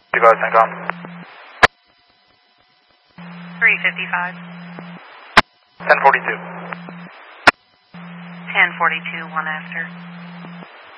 You guys think on? 355. 1042. 1042, 1 after.